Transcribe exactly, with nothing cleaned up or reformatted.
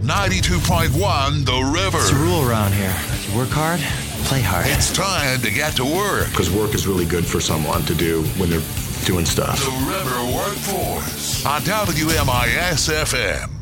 ninety-two point one The River. It's a rule around here. You work hard, play hard. It's time to get to work. Because work is really good for someone to do when they're doing stuff. The River Workforce on W M I S F M.